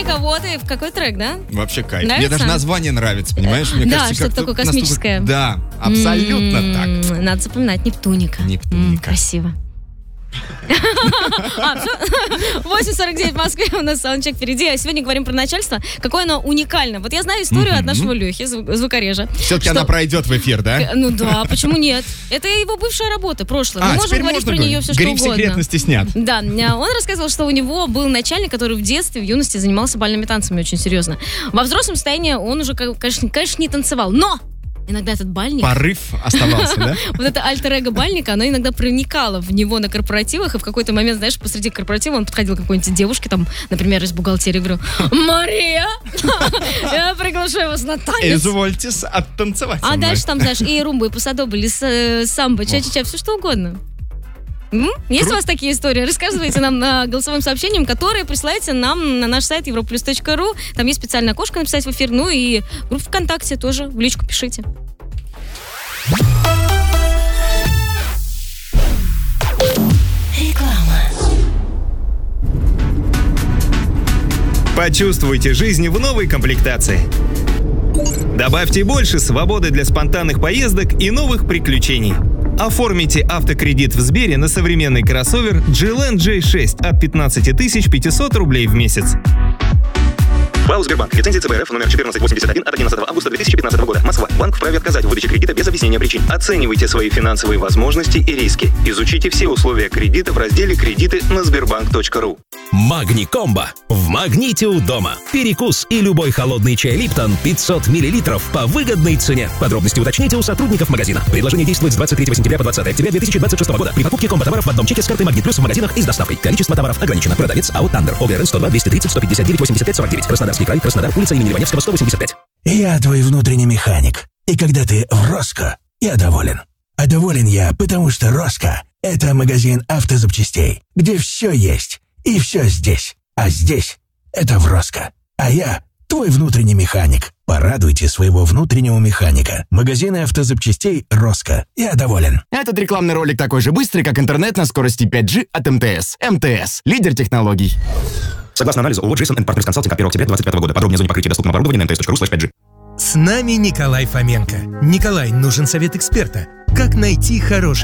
кого-то и в какой трек, да? Вообще кайф. Нравится? Мне даже название нравится, понимаешь? Мне Да, кажется, что-то как-то такое космическое. Да, абсолютно так. Надо запоминать. Нептуника. Нептуника. Красиво. 8:49 в Москве, у нас саундчек впереди. А сегодня говорим про начальство. Какое оно уникально. Вот я знаю историю от нашего Лехи, звукорежа. Все-таки она пройдет в эфир, да? Ну да, почему нет? Это его бывшая работа, прошлое. Мы можем говорить про нее все, что угодно. Гриф секретности снят. Да, он рассказывал, что у него был начальник, который в детстве, в юности занимался бальными танцами очень серьезно. Во взрослом состоянии он уже, конечно, не танцевал, но иногда этот бальник... Порыв оставался, да? Вот это альтер-эго бальника, оно иногда проникало в него на корпоративах, и в какой-то момент, знаешь, посреди корпоратива он подходил к какой-нибудь девушке, там, например, из бухгалтерии, говорю: «Мария, я приглашаю вас на танец». Извольте оттанцевать. А дальше там, знаешь, и румба, и пасадобль, и самбо, ча-ча-ча, все что угодно. Есть у вас такие истории? Рассказывайте нам голосовым сообщением, которые присылайте нам на наш сайт europlus.ru. Там есть специальное окошко написать в эфир. Ну и группу ВКонтакте тоже в личку пишите. Реклама. Почувствуйте жизнь в новой комплектации. Добавьте больше свободы для спонтанных поездок и новых приключений. Оформите автокредит в Сбере на современный кроссовер GLN J6 от 15 500 рублей в месяц. ПАО «Сбербанк». Лицензия ЦБРФ номер 1481 от 11 августа 2015 года. Москва. Банк вправе отказать в выдаче кредита без объяснения причин. Оценивайте свои финансовые возможности и риски. Изучите все условия кредита в разделе «Кредиты» на sberbank.ru. Магни Комбо. В магните у дома. Перекус и любой холодный чай Липтон 500 мл по выгодной цене. Подробности уточните у сотрудников магазина. Предложение действует с 23 сентября по 20 октября 2026 года. При покупке комбо-товаров в одном чеке с картой Магнит Плюс в магазинах и с доставкой. Количество товаров ограничено. Продавец АО «Тандер». ОГРН 102 230 159 85 49. Краснодарский край, Краснодар, улица имени Иваневского, 185. Я твой внутренний механик. И когда ты в Роско, я доволен. А доволен я, потому что Роско — это магазин автозапчастей, где все есть. И все здесь. А здесь — это в Роско. А я твой внутренний механик. Порадуйте своего внутреннего механика. Магазины автозапчастей Роско. Я доволен. Этот рекламный ролик такой же быстрый, как интернет на скорости 5G от МТС. МТС. Лидер технологий. Согласно анализу ООО «Джейсон & Партнерс Консалтинг» от 1 октября 2025 года. Подробнее о зоне покрытия доступного оборудования на mts.ru/5G. С нами Николай Фоменко. Николай, нужен совет эксперта. Как найти хороший